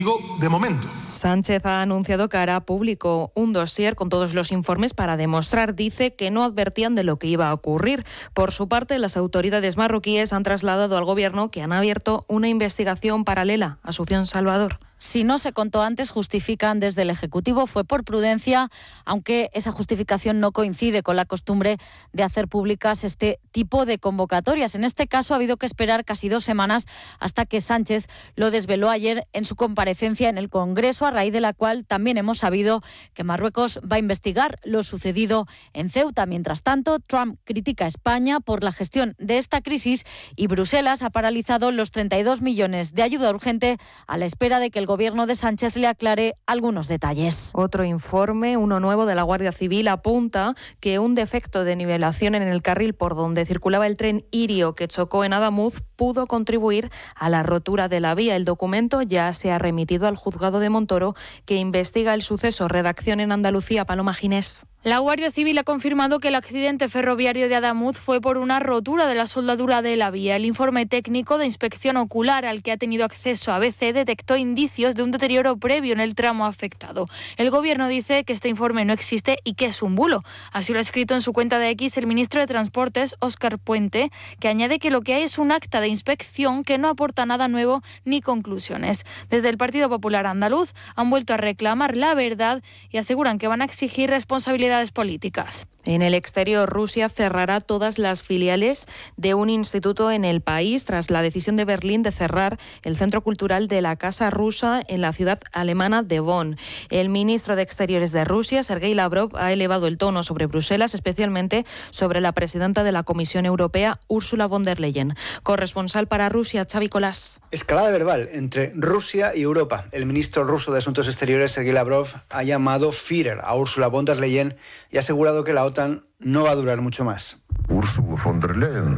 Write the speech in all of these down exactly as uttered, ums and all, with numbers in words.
De momento. Sánchez ha anunciado que hará público un dossier con todos los informes para demostrar, dice, que no advertían de lo que iba a ocurrir. Por su parte, las autoridades marroquíes han trasladado al gobierno que han abierto una investigación paralela a Asunción Salvador. Si no se contó antes, justifican desde el Ejecutivo, fue por prudencia, aunque esa justificación no coincide con la costumbre de hacer públicas este tipo de convocatorias. En este caso ha habido que esperar casi dos semanas hasta que Sánchez lo desveló ayer en su comparecencia en el Congreso, a raíz de la cual también hemos sabido que Marruecos va a investigar lo sucedido en Ceuta. Mientras tanto, Trump critica a España por la gestión de esta crisis y Bruselas ha paralizado los treinta y dos millones de ayuda urgente a la espera de que el gobierno de Sánchez le aclare algunos detalles. Otro informe, uno nuevo de la Guardia Civil, apunta que un defecto de nivelación en el carril por donde circulaba el tren Irio que chocó en Adamuz pudo contribuir a la rotura de la vía. El documento ya se ha remitido al juzgado de Montoro, que investiga el suceso. Redacción en Andalucía, Paloma Ginés. La Guardia Civil ha confirmado que el accidente ferroviario de Adamuz fue por una rotura de la soldadura de la vía. El informe técnico de inspección ocular al que ha tenido acceso A B C detectó indicios de un deterioro previo en el tramo afectado. El Gobierno dice que este informe no existe y que es un bulo. Así lo ha escrito en su cuenta de X el ministro de Transportes, Óscar Puente, que añade que lo que hay es un acta de inspección que no aporta nada nuevo ni conclusiones. Desde el Partido Popular Andaluz han vuelto a reclamar la verdad y aseguran que van a exigir responsabilidades políticas. En el exterior, Rusia cerrará todas las filiales de un instituto en el país tras la decisión de Berlín de cerrar el Centro Cultural de la Casa Rusa en la ciudad alemana de Bonn. El ministro de Exteriores de Rusia, Sergei Lavrov, ha elevado el tono sobre Bruselas, especialmente sobre la presidenta de la Comisión Europea, Ursula von der Leyen. Corresponsal para Rusia, Xavi Colás. Escalada verbal entre Rusia y Europa. El ministro ruso de Asuntos Exteriores, Sergei Lavrov, ha llamado Führer a Ursula von der Leyen y ha asegurado que la OTAN no va a durar mucho más. Ursula von der Leyen,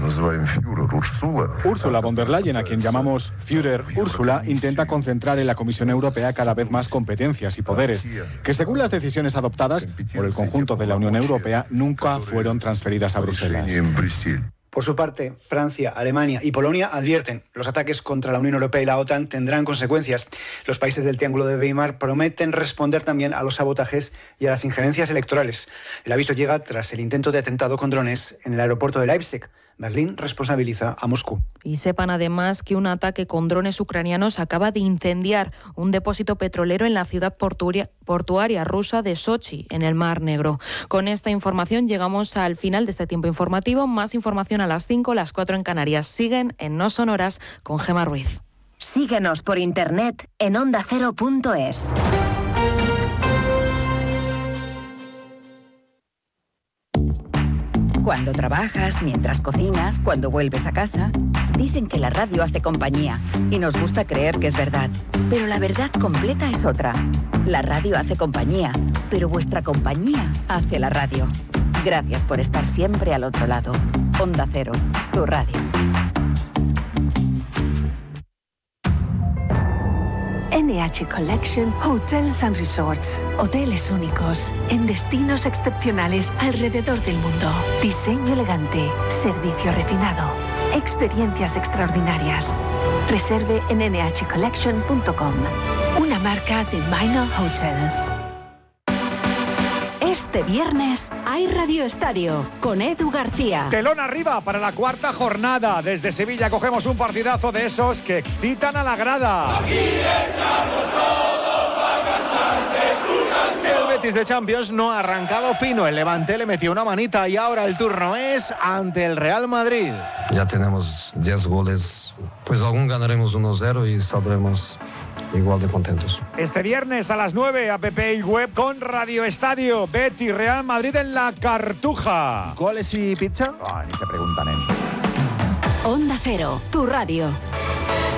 Ursula von der Leyen, a quien llamamos Führer Ursula, intenta concentrar en la Comisión Europea cada vez más competencias y poderes, que según las decisiones adoptadas por el conjunto de la Unión Europea nunca fueron transferidas a Bruselas. Por su parte, Francia, Alemania y Polonia advierten los ataques contra la Unión Europea y la OTAN tendrán consecuencias. Los países del Triángulo de Weimar prometen responder también a los sabotajes y a las injerencias electorales. El aviso llega tras el intento de atentado con drones en el aeropuerto de Leipzig. Berlín responsabiliza a Moscú. Y sepan además que un ataque con drones ucranianos acaba de incendiar un depósito petrolero en la ciudad portuaria, portuaria rusa de Sochi, en el Mar Negro. Con esta información llegamos al final de este tiempo informativo. Más información a las cinco, las cuatro en Canarias. Siguen en No Son Horas con Gemma Ruiz. Síguenos por internet en onda cero punto es. Cuando trabajas, mientras cocinas, cuando vuelves a casa, dicen que la radio hace compañía y nos gusta creer que es verdad. Pero la verdad completa es otra. La radio hace compañía, pero vuestra compañía hace la radio. Gracias por estar siempre al otro lado. Onda Cero, tu radio. N H Collection Hotels and Resorts. Hoteles únicos en destinos excepcionales alrededor del mundo. Diseño elegante, servicio refinado, experiencias extraordinarias. Reserve en ene hache collection punto com, una marca de Minor Hotels. Este viernes hay Radio Estadio con Edu García. Telón arriba para la cuarta jornada. Desde Sevilla cogemos un partidazo de esos que excitan a la grada. Aquí estamos todos para cantarte tu canción. El Betis de Champions no ha arrancado fino. El Levante le metió una manita y ahora el turno es ante el Real Madrid. Ya tenemos diez goles. Pues algún ganaremos uno cero y saldremos igual de contentos. Este viernes a las nueve, app y web con Radio Estadio. Betis Real Madrid en la Cartuja. ¿Goles y pizza? Oh, ni se preguntan, ¿eh? Onda Cero, tu radio.